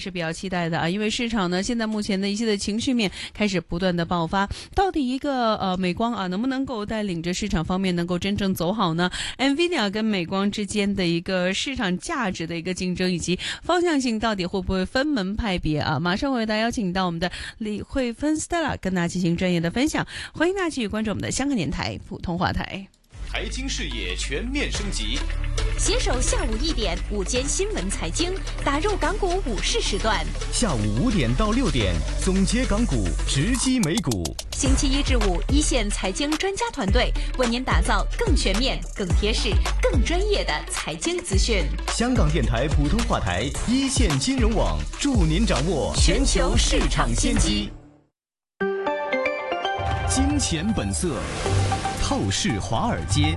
是比较期待的啊，因为市场呢现在目前的一些的情绪面开始不断的爆发，到底一个美光啊能不能够带领着市场方面能够真正走好呢 ？NVIDIA 跟美光之间的一个市场价值的一个竞争以及方向性到底会不会分门派别啊？马上为大家邀请到我们的李慧芬 Stella 跟大家进行专业的分享，欢迎大家继续关注我们的香港电台普通话台。 财经视野全面升级， 携手下午1点午间新闻财经，打入港股午市时段。 下午5点到6点，总结港股，直击美股。 星期1至5，一线财经专家团队为您打造更全面、更贴市、更专业的财经资讯。 香港电台普通话台，一线金融网，助您掌握全球市场先机。金钱本色。透视华尔街，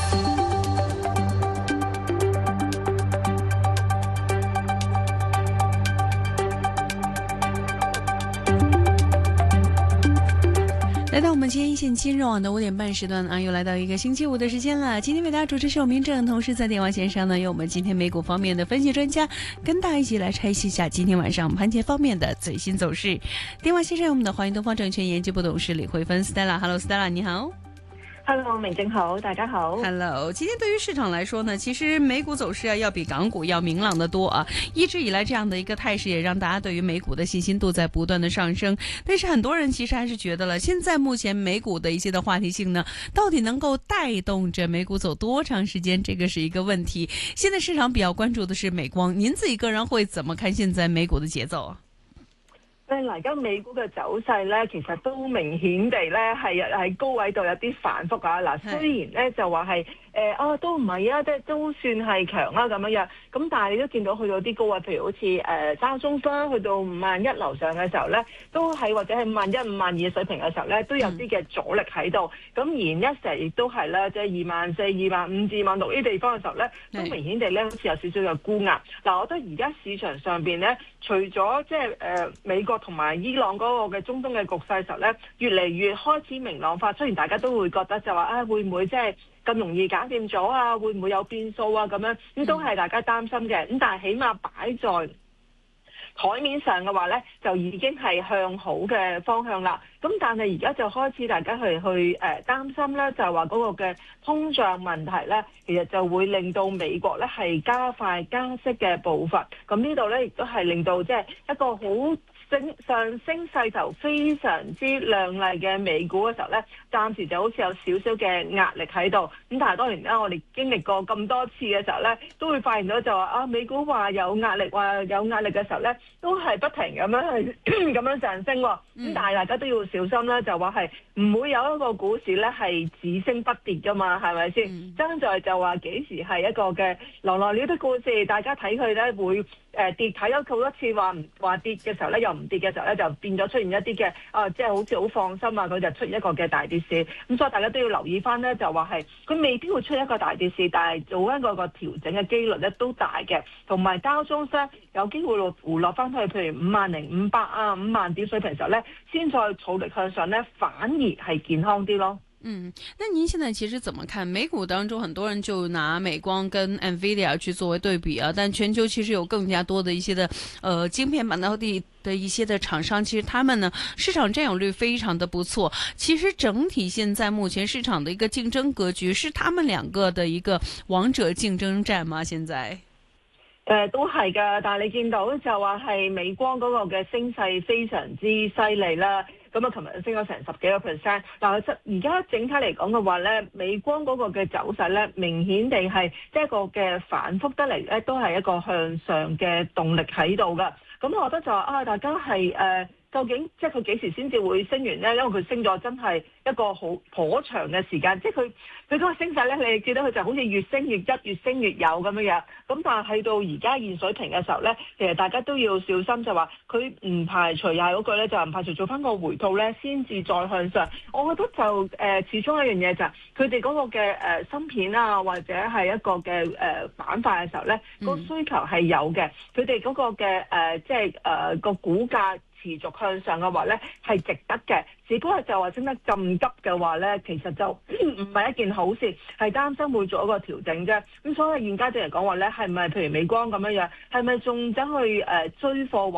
来到我们今天一线金融网的5点半时段啊，又来到一个星期五的时间了。今天为大家主持是我明正，同时在电话线上呢，有我们今天美股方面的分析专家，跟大家一起来拆析一下今天晚上盘前方面的最新走势。电话线上有我们的华盈东方证券研究部董事李慧芬 Stella，Hello Stella， 你好。 Hello， 明正好，大家好。 Hello， 今天对于市场来说呢，其实美股走势啊要比港股要明朗得多啊。一直以来这样的一个态势，也让大家对于美股的信心度在不断的上升。但是很多人其实还是觉得了，现在目前美股的一些的话题性呢，到底能够带动着美股走多长时间，这个是一个问题。现在市场比较关注的是美光，您自己个人会怎么看现在美股的节奏啊？ 嗱，而家美股嘅走勢咧，其實都明顯地咧係高位度有啲反覆啊！嗱，雖然咧就話係都唔係啊，即係都算係強啦咁樣，咁但係你都見到去到啲高位，譬如好似渣中啦，去到51,000樓上嘅時候咧，都係或者係51,000、52,000嘅水平嘅時候咧，都有啲嘅阻力喺度。咁而一成亦都係啦，即係24,000、25,000至26,000呢啲地方嘅時候咧，都明顯地咧好似有少少嘅沽壓。嗱，我覺得而家市場上邊咧，除咗即係美國同埋伊朗嗰個嘅中東嘅局勢時候咧，越嚟越開始明朗化。雖然大家都會覺得就話會唔會即係咁容易搞掂咗啊？會唔會有變數啊？咁樣咁都係大家擔心嘅。咁但係起碼擺在台面上嘅話咧，就已經係向好嘅方向啦。咁但係而家就開始大家去擔心咧，就係話嗰個嘅通脹問題咧，其實就會令到美國咧係加快加息嘅步伐。咁呢度咧亦都係令到即係一個好上升勢頭非常之亮麗嘅美股嘅時候咧，暫時就好似有少少嘅壓力喺度。咁但係當然啦，我哋經歷過咁多次嘅時候咧，都會發現到就話美股話有壓力嘅時候咧，都係不停咁樣去咁樣上升喎。咁但係大家都要小心啦，就話係唔會有一個股市咧係只升不跌噶嘛，係咪先？爭在就話幾時係一個嘅狼來了的故事，大家睇佢咧會跌，睇咗好多次話跌嘅時候咧，又唔跌嘅時候咧，就變咗出現一啲嘅即係好似好放心啊，佢就出現一個嘅大跌市。咁所以大家都要留意翻咧，就話係佢未必會出一個大跌市，但係做一個調整嘅機率咧都大嘅，同埋交中咧有機會回落翻去，譬如50,500啊50,000點水平嘅時候咧，先再儲力向上咧，反而係健康啲咯。 那您現在其實怎麼看美股當中，很多人就拿美光跟 NVIDIA 去作為對比啊，但全球其實有更加多的一些的晶片半導體的一些的廠商，其實他們呢市場佔有率非常的不錯。其實整體現在目前市場的一個競爭格局，是他們兩個的一個王者競爭戰嗎？現在？ 都係㗎，但係你見到就話係美光嗰個嘅升勢非常之犀利啦。咁啊，琴日升咗成10幾個 %。嗱，而家整體嚟講嘅話咧，美光嗰個嘅走勢咧，明顯地係即係一個嘅反覆得嚟咧，都係一個向上嘅動力喺度㗎。咁我覺得就話大家係究竟即係佢幾時先至會升完咧？因為佢升咗真係一個好頗長嘅時間，即係佢嗰個升勢咧，你見到佢就好似越升越急，越升越有咁樣。咁但係去到而家現水平嘅時候咧，其實大家都要小心，就話佢唔排除又係嗰句咧，就唔排除做翻個回吐咧，先至再向上。我覺得就始終一樣嘢就係佢哋嗰個嘅芯片啊，或者係一個嘅板塊嘅時候咧，個需求係有嘅。佢哋嗰個嘅即係個股價持續向上嘅話咧，係值得嘅。只不過就話升得咁急嘅話咧，其實就唔係一件好事，係擔心會做一個調整啫。咁所以現階段嚟講話咧，係咪譬如美光咁樣，係咪仲走去追貨